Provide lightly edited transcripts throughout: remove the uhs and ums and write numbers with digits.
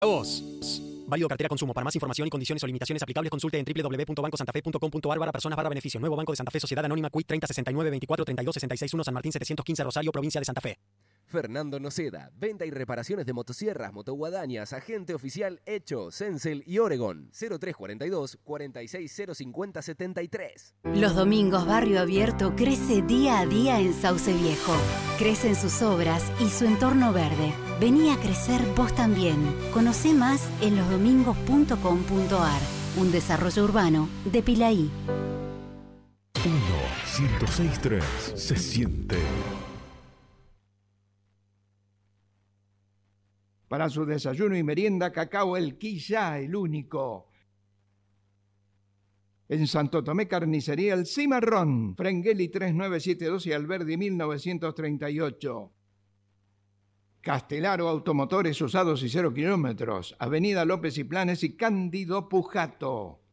Vos. Válido cartera consumo. Para más información y condiciones o limitaciones aplicables, consulte en www.bancosantafe.com.ar/personas/beneficio. Nuevo Banco de Santa Fe, Sociedad Anónima, Quit 3069-2432-661, San Martín 715, Rosario, provincia de Santa Fe. Fernando Noceda, venta y reparaciones de motosierras, motoguadañas, agente oficial Hecho, Sensel y Oregon. 0342 46055073. Los domingos Barrio Abierto crece día a día en Sauce Viejo. Crecen sus obras y su entorno verde. Vení a crecer vos también. Conocé más en losdomingos.com.ar. Un desarrollo urbano de Pilaí. 1-106-3 se siente. Para su desayuno y merienda, Cacao El Quilla, el único. En Santo Tomé, Carnicería El Cimarrón, Frengeli 3972 y Alberdi 1938. Castelaro Automotores Usados y 0 kilómetros, Avenida López y Planes y Cándido Pujato.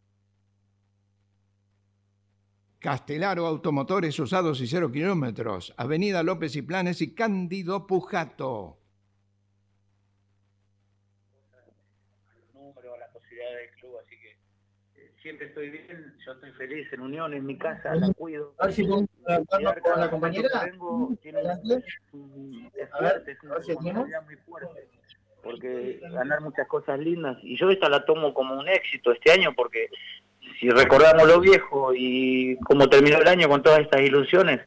Castelaro Automotores Usados y 0 kilómetros, Avenida López y Planes y Cándido Pujato. Del club, así que siempre estoy bien, yo estoy feliz en Unión, en mi casa, la cuido. A ver si podemos hablar con la compañera. Tiene es fuerte, es una responsabilidad muy fuerte, porque ganar muchas cosas lindas, y yo esta la tomo como un éxito este año, porque si recordamos lo viejo y cómo terminó el año con todas estas ilusiones,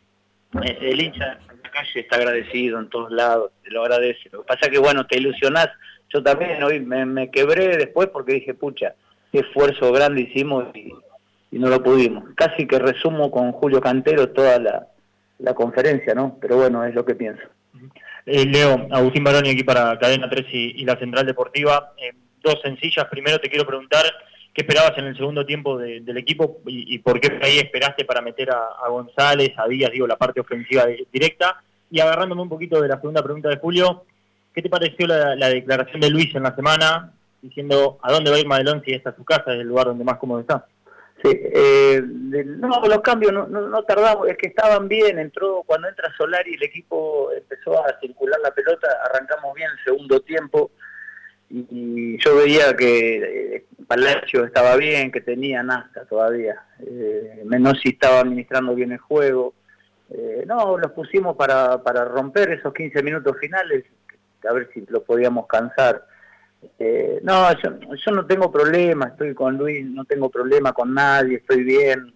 el hincha en la calle está agradecido en todos lados, te lo agradece. Lo que pasa es que bueno, te ilusionás. Yo también hoy me quebré después porque dije, pucha, qué esfuerzo grande hicimos y no lo pudimos. Casi que resumo con Julio Cantero toda la conferencia, ¿no? Pero bueno, es lo que pienso. Leo, Agustín Baroni aquí para Cadena 3 y la Central Deportiva. Dos sencillas. Primero te quiero preguntar qué esperabas en el segundo tiempo del equipo y por qué ahí esperaste para meter a González, a Díaz, la parte ofensiva directa. Y agarrándome un poquito de la segunda pregunta de Julio, ¿qué te pareció la declaración de Luis en la semana diciendo a dónde va a ir Madelón si esta es su casa, es el lugar donde más cómodo está? Sí, no, los cambios no tardamos, es que estaban bien, cuando entra Solari el equipo empezó a circular la pelota, arrancamos bien el segundo tiempo y yo veía que Palacio estaba bien, que tenía Nasta todavía, Menossi estaba administrando bien el juego, los pusimos para romper esos 15 minutos finales, a ver si lo podíamos cansar. Yo no tengo problema, estoy con Luis, no tengo problema con nadie, estoy bien,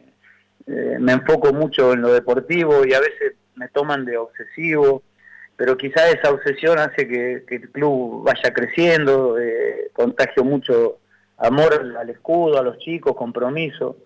me enfoco mucho en lo deportivo y a veces me toman de obsesivo, pero quizás esa obsesión hace que el club vaya creciendo, contagio mucho amor al escudo, a los chicos, compromiso,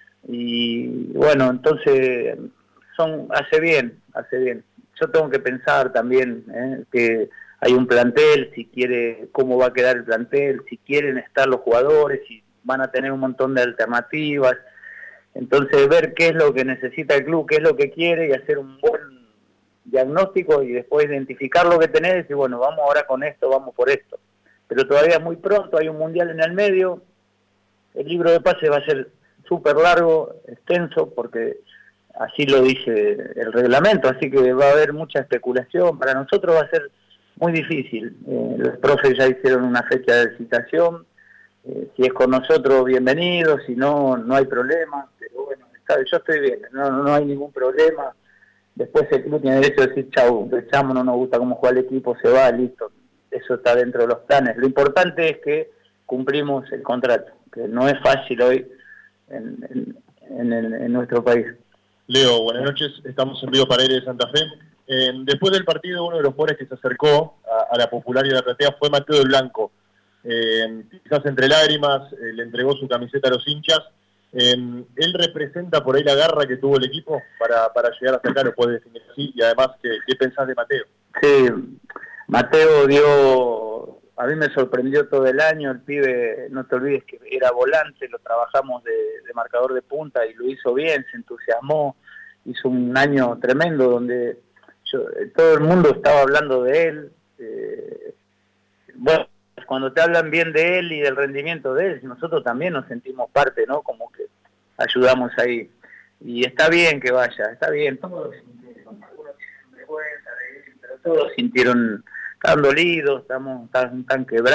y bueno, entonces hace bien. Yo tengo que pensar también que hay un plantel, cómo va a quedar el plantel, si quieren estar los jugadores, si van a tener un montón de alternativas. Entonces ver qué es lo que necesita el club, qué es lo que quiere y hacer un buen diagnóstico y después identificar lo que tenés y decir, bueno, vamos ahora con esto, vamos por esto. Pero todavía es muy pronto, hay un mundial en el medio, el libro de pases va a ser súper largo, extenso, porque así lo dice el reglamento, así que va a haber mucha especulación. Para nosotros va a ser muy difícil. Los profes ya hicieron una fecha de citación. Si es con nosotros, bienvenido. Si no, no hay problema. Pero bueno, yo estoy bien. No hay ningún problema. Después el club tiene derecho a decir, chau, echamos, no nos gusta cómo juega el equipo, se va, listo. Eso está dentro de los planes. Lo importante es que cumplimos el contrato, que no es fácil hoy en nuestro país. Leo, buenas noches, estamos en Río Paredes de Santa Fe. Después del partido, uno de los jugadores que se acercó a la popular y a la platea fue Mateo del Blanco. Quizás entre lágrimas, le entregó su camiseta a los hinchas. Él representa por ahí la garra que tuvo el equipo para llegar hasta acá, lo puedes definir así, y además, ¿qué pensás de Mateo? Sí, Mateo a mí me sorprendió todo el año, el pibe, no te olvides que era volante, lo trabajamos de marcador de punta y lo hizo bien, se entusiasmó, hizo un año tremendo donde todo el mundo estaba hablando de él. Bueno, cuando te hablan bien de él y del rendimiento de él, nosotros también nos sentimos parte, ¿no? Como que ayudamos ahí. Y está bien que vaya, está bien, todos sintieron, algunos tienen vergüenza de él, pero todos sintieron Están dolidos, están quebrados.